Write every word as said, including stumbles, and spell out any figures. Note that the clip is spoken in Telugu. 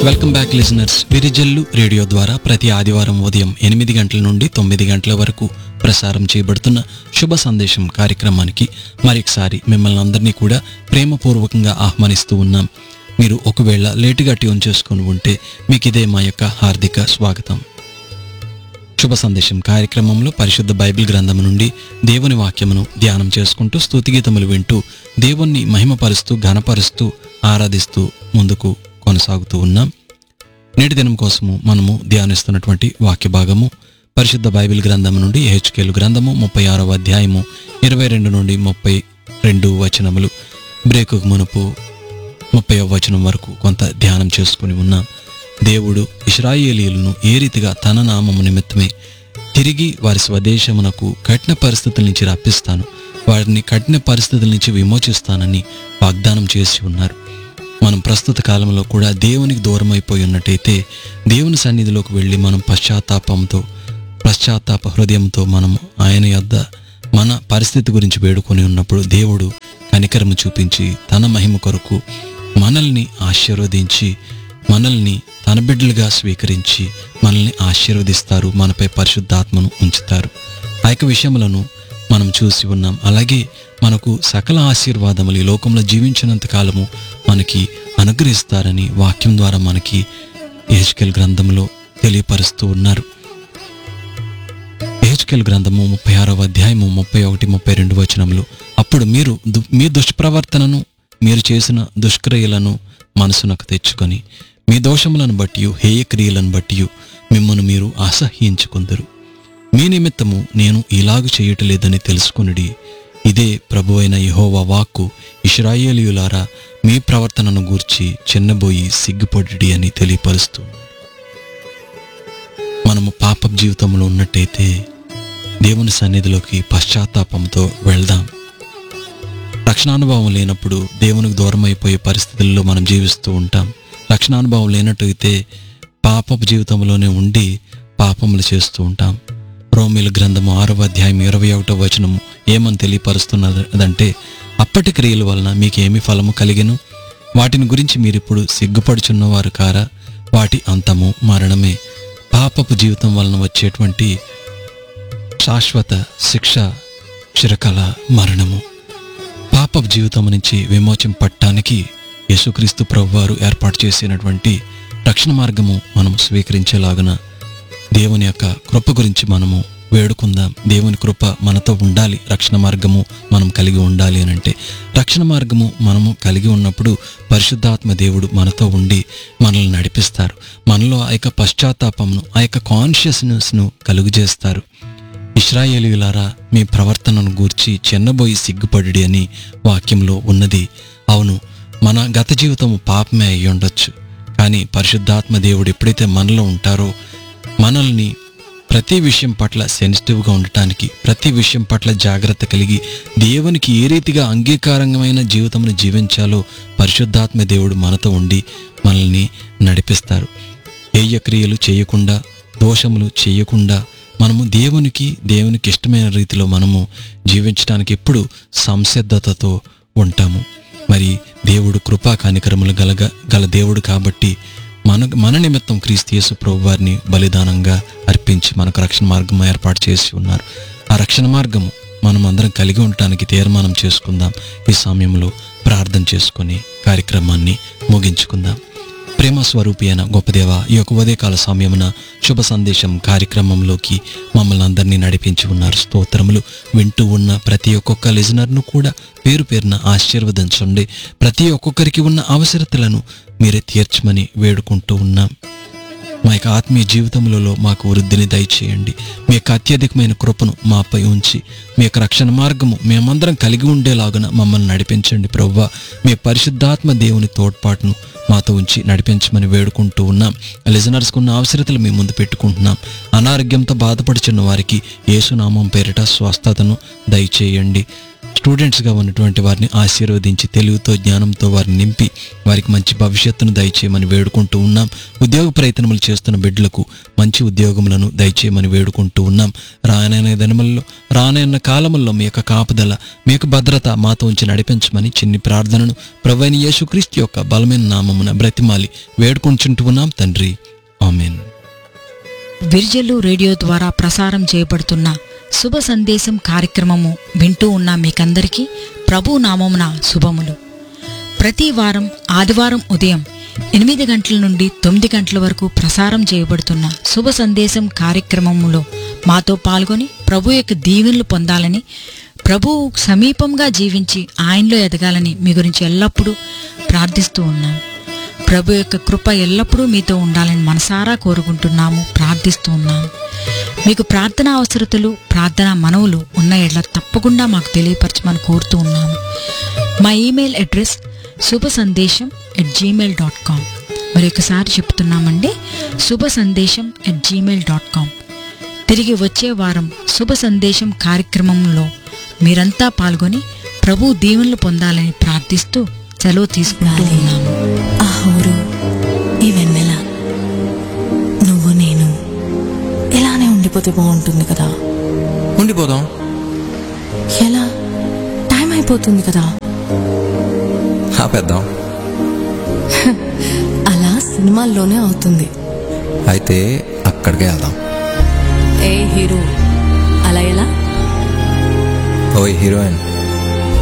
Welcome back listeners. Virijallu radio ద్వారా ప్రతి ఆదివారం ఉదయం ఎనిమిది గంటల నుండి తొమ్మిది గంటల వరకు ప్రసారం చేయబడుతున్న శుభ సందేశం కార్యక్రమానికి మరొకసారి మిమ్మల్ని అందరినీ కూడా ప్రేమపూర్వకంగా ఆహ్వానిస్తూ ఉన్నాం. మీరు ఒకవేళ లేటుగా ట్యూన్ చేసుకుని ఉంటే మీకు ఇదే మా యొక్క హార్దిక స్వాగతం. శుభ సందేశం కార్యక్రమంలో పరిశుద్ధ బైబిల్ గ్రంథం నుండి దేవుని వాక్యమును ధ్యానం చేసుకుంటూ స్తుతిగీతములు వింటూ దేవుణ్ణి మహిమపరుస్తూ ఘనపరుస్తూ ఆరాధిస్తూ ముందుకు కొనసాగుతూ ఉన్నాం. నేటి దినం కోసము మనము ధ్యానిస్తున్నటువంటి వాక్య భాగము పరిశుద్ధ బైబిల్ గ్రంథం నుండి యెహెజ్కేలు గ్రంథము ముప్పై ఆరవ అధ్యాయము ఇరవై రెండు నుండి ముప్పై రెండు వచనములు. బ్రేకుకు మునుపు ముప్పై వచనం వరకు కొంత ధ్యానం చేసుకుని ఉన్నాం. దేవుడు ఇశ్రాయేలీయులను ఏ రీతిగా తన నామము నిమిత్తమే తిరిగి వారి స్వదేశమునకు కఠిన పరిస్థితుల నుంచి రప్పిస్తాను, వారిని కఠిన పరిస్థితుల నుంచి విమోచిస్తానని వాగ్దానం చేసి ఉన్నారు. మనం ప్రస్తుత కాలంలో కూడా దేవునికి దూరం అయిపోయి ఉన్నట్టయితే దేవుని సన్నిధిలోకి వెళ్ళి మనం పశ్చాత్తాపంతో పశ్చాత్తాప హృదయంతో మనం ఆయన యొద్ద మన పరిస్థితి గురించి వేడుకొని ఉన్నప్పుడు దేవుడు కనికరము చూపించి తన మహిమ కొరకు మనల్ని ఆశీర్వదించి మనల్ని తన బిడ్డలుగా స్వీకరించి మనల్ని ఆశీర్వదిస్తారు, మనపై పరిశుద్ధాత్మను ఉంచుతారు. ఆ యొక్క విషయములను మనం చూసి ఉన్నాం. అలాగే మనకు సకల ఆశీర్వాదములు ఈ లోకంలో జీవించినంత కాలము మనకి అనుగ్రహిస్తారని వాక్యం ద్వారా మనకి యెహెజ్కేలు గ్రంథంలో తెలియపరుస్తూ ఉన్నారు. యెహెజ్కేలు గ్రంథము ముప్పై ఆరవ అధ్యాయము ముప్పై ఒకటి ముప్పై రెండు వచనములు. అప్పుడు మీరు మీ దుష్ప్రవర్తనను మీరు చేసిన దుష్క్రియలను మనసునకు తెచ్చుకొని మీ దోషములను బట్టి హేయక్రియలను బట్టి మిమ్మను మీరు అసహ్యించుకుందరు. మీ నిమిత్తము నేను ఇలాగు చేయటలేదని తెలుసుకొనుడి. ఇదే ప్రభువైన యెహోవా వాక్కు. ఇశ్రాయేలీయులారా, మీ ప్రవర్తనను గూర్చి చిన్నబోయి సిగ్గుపడి అని తెలియపరుస్తూ, మనము పాప జీవితంలో ఉన్నట్టయితే దేవుని సన్నిధిలోకి పశ్చాత్తాపంతో వెళ్దాం. రక్షణానుభవం లేనప్పుడు దేవునికి దూరం అయిపోయే పరిస్థితుల్లో మనం జీవిస్తూ ఉంటాం. రక్షణానుభవం లేనట్టయితే పాపపు జీవితంలోనే ఉండి పాపములు చేస్తూ ఉంటాం. రోమీయుల గ్రంథము ఆరవ అధ్యాయం ఇరవై ఒకటో వచనము ఏమని తెలియపరుస్తున్నదంటే, అప్పటి క్రియల వలన మీకేమి ఫలము కలిగెను? వాటిని గురించి మీరిప్పుడు సిగ్గుపడుచున్నవారు కారా? వాటి అంతము మరణమే. పాపపు జీవితం వలన వచ్చేటువంటి శాశ్వత శిక్ష చిరకాల మరణము. పాపపు జీవితం నుంచి విమోచింపటానికి యేసుక్రీస్తు ప్రభువారు ఏర్పాటు చేసినటువంటి రక్షణ మార్గము మనం స్వీకరించేలాగున దేవుని యొక్క కృప గురించి మనము వేడుకుందాం. దేవుని కృప మనతో ఉండాలి, రక్షణ మార్గము మనం కలిగి ఉండాలి అని అంటే, రక్షణ మార్గము మనము కలిగి ఉన్నప్పుడు పరిశుద్ధాత్మ దేవుడు మనతో ఉండి మనల్ని నడిపిస్తారు. మనలో ఆ యొక్క పశ్చాత్తాపమును ఆ యొక్క కాన్షియస్నెస్ను కలుగు చేస్తారు. ఇశ్రాయేలీయులారా, మీ ప్రవర్తనను గూర్చి చిన్నబోయి సిగ్గుపడి అని వాక్యంలో ఉన్నది. అవును, మన గత జీవితము పాపమే అయ్యి ఉండొచ్చు, కానీ పరిశుద్ధాత్మ దేవుడు ఎప్పుడైతే మనలో ఉంటారో మనల్ని ప్రతి విషయం పట్ల సెన్సిటివ్గా ఉండటానికి, ప్రతి విషయం పట్ల జాగ్రత్త కలిగి దేవునికి ఏ రీతిగా అంగీకారమైన జీవితంను జీవించాలో పరిశుద్ధాత్మ దేవుడు మనతో ఉండి మనల్ని నడిపిస్తారు. హేయ క్రియలు చేయకుండా, దోషములు చేయకుండా మనము దేవునికి దేవునికి ఇష్టమైన రీతిలో మనము జీవించడానికి ఎప్పుడు సంసిద్ధతతో ఉంటాము. మరి దేవుడు కృపా కనికరములు గలగ గల దేవుడు కాబట్టి మన మన నిమిత్తం క్రీస్తు యేసు ప్రభువారిని బలిదానంగా అర్పించి మనకు రక్షణ మార్గం ఏర్పాటు చేసి ఉన్నారు. ఆ రక్షణ మార్గము మనం అందరం కలిగి ఉండటానికి తీర్మానం చేసుకుందాం. ఈ సమయంలో ప్రార్థన చేసుకొని కార్యక్రమాన్ని ముగించుకుందాం. ప్రేమ స్వరూపి అయిన గొప్ప దేవ, ఈ యొక్క ఉదయకాల సమయమున శుభ సందేశం కార్యక్రమంలోకి మమ్మల్ని అందరినీ నడిపించి ఉన్నారు. స్తోత్రములు. వింటూ ఉన్న ప్రతి ఒక్కొక్క లిజనర్ను కూడా పేరు పేరున ఆశీర్వదించండి. ప్రతి ఒక్కొక్కరికి ఉన్న అవసరతలను మీరే తీర్చమని వేడుకుంటూ ఉన్నాం. మా యొక్క ఆత్మీయ జీవితములలో మాకు వృద్ధిని దయచేయండి. మీ యొక్క అత్యధికమైన కృపను మాపై ఉంచి మీ యొక్క రక్షణ మార్గము మేమందరం కలిగి ఉండేలాగున మమ్మల్ని నడిపించండి. ప్రభువా, మీ పరిశుద్ధాత్మ దేవుని తోడ్పాటును మాతో ఉంచి నడిపించమని వేడుకుంటూ ఉన్నాం. లిజనర్స్కు ఉన్న అవసరతలు మీ ముందు పెట్టుకుంటున్నాం. అనారోగ్యంతో బాధపడుచున్న వారికి యేసునామం పేరిట స్వస్థతను దయచేయండి. స్టూడెంట్స్గా ఉన్నటువంటి వారిని ఆశీర్వదించి తెలివితో జ్ఞానంతో వారిని నింపి వారికి మంచి భవిష్యత్తును దయచేయమని వేడుకుంటూ ఉన్నాం. ఉద్యోగ ప్రయత్నములు చేస్తున్న బిడ్డలకు మంచి ఉద్యోగములను దయచేయమని వేడుకుంటూ ఉన్నాం. రానైన దినములలో రానైన కాలముల్లో మీ యొక్క కాపుదల, మీ యొక్క భద్రత మాతో ఉంచి నడిపించమని చిన్ని ప్రార్థనను ప్రభువైన యేసుక్రీస్తు యొక్క బలమైన నామమున బ్రతిమాలి వేడుకుంటుంటూ ఉన్నాం తండ్రి. ఆమేన్. విర్జలు రేడియో ద్వారా ప్రసారం చేయబడుతున్న శుభ సందేశం కార్యక్రమము వింటూ ఉన్న మీకందరికీ ప్రభు నామమున శుభములు. ప్రతి వారం ఆదివారం ఉదయం ఎనిమిది గంటల నుండి తొమ్మిది గంటల వరకు ప్రసారం చేయబడుతున్న శుభ సందేశం కార్యక్రమములో మాతో పాల్గొని ప్రభు యొక్క దీవెనలు పొందాలని, ప్రభువు సమీపంగా జీవించి ఆయనలో ఎదగాలని మీ గురించి ఎల్లప్పుడూ ప్రార్థిస్తూ ఉన్నాం. ప్రభు యొక్క కృప ఎల్లప్పుడూ మీతో ఉండాలని మనసారా కోరుకుంటున్నాము, ప్రార్థిస్తూ ఉన్నాము. మీకు ప్రార్థన అవసరతలు, ప్రార్థన మనవులు ఉన్న ఎడ్ల తప్పకుండా మాకు తెలియపరచమని కోరుతూ ఉన్నాము. మా ఈమెయిల్ అడ్రస్ శుభ సందేశం ఎట్ జీమెయిల్ డాట్ కామ్. మరి ఒకసారి చెప్తున్నామండి, శుభ సందేశం ఎట్ జీమెయిల్ డాట్ కామ్. తిరిగి వచ్చే వారం శుభ సందేశం కార్యక్రమంలో మీరంతా పాల్గొని ప్రభు దీవెనలు పొందాలని ప్రార్థిస్తూ సెలవు తీసుకుంటూ ఉన్నాము. ఆ ఊరు, ఈ వెన్నెల, నువ్వు నేను ఇలానే ఉండిపోతే బాగుంటుంది కదా. ఉండిపోదాం. ఎలా? టైం అయిపోతుంది కదా. ఆపేద్దాం. అలా సినిమాల్లోనే అవుతుంది. అయితే అక్కడికే వెళ్దాం. ఏ హీరో, అలా ఎలా? ఓయ్ హీరోయిన్,